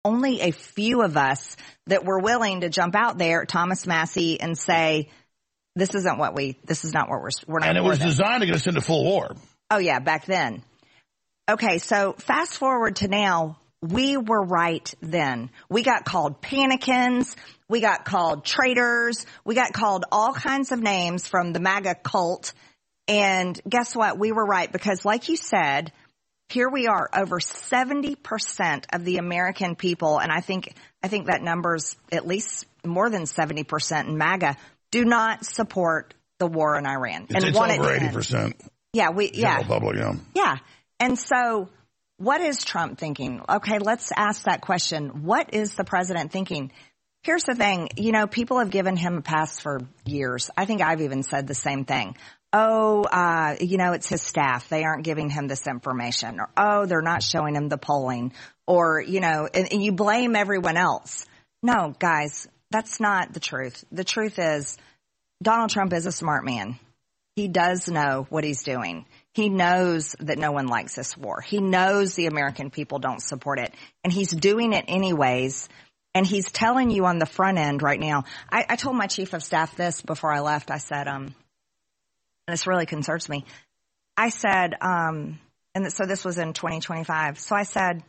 only a few of us that were willing to jump out there, Thomas Massie, and say, this is not what we're not. And it was designed to get us into full war. Oh, yeah, back then. Okay, so fast forward to now. We were right then. We got called panicans. We got called traitors. We got called all kinds of names from the MAGA cult. And guess what? We were right because, like you said, here we are, over 70% of the American people, and I think that number's at least more than 70% in MAGA, do not support the war in Iran. It's over 80%. Yeah, Public, yeah. And so what is Trump thinking? Okay, let's ask that question. What is the president thinking? Here's the thing. You know, people have given him a pass for years. I think I've even said the same thing. It's his staff. They aren't giving him this information. Or, they're not showing him the polling. Or, and you blame everyone else. No, guys, that's not the truth. The truth is Donald Trump is a smart man. He does know what he's doing. He knows that no one likes this war. He knows the American people don't support it. And he's doing it anyways. And he's telling you on the front end right now. I told my chief of staff this before I left. I said, and this really concerns me. I said, so this was in 2025. So I said,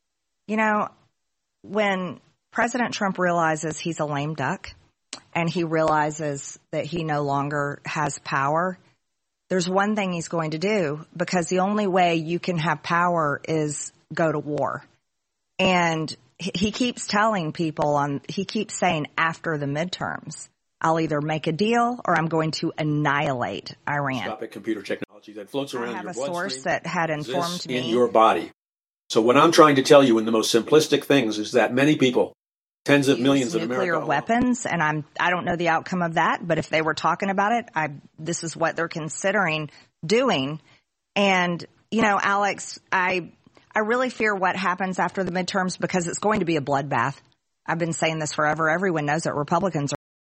when President Trump realizes he's a lame duck and he realizes that he no longer has power, there's one thing he's going to do, because the only way you can have power is go to war. And he keeps telling people he keeps saying after the midterms, I'll either make a deal or I'm going to annihilate Iran. Stop at computer technology that floats around your bloodstream. I have a source that had informed me. In your body. So what I'm trying to tell you in the most simplistic things is that many people, tens of millions in America, nuclear weapons, and I don't know the outcome of that, but if they were talking about it, this is what they're considering doing. And Alex, I really fear what happens after the midterms, because it's going to be a bloodbath. I've been saying this forever. Everyone knows that Republicans are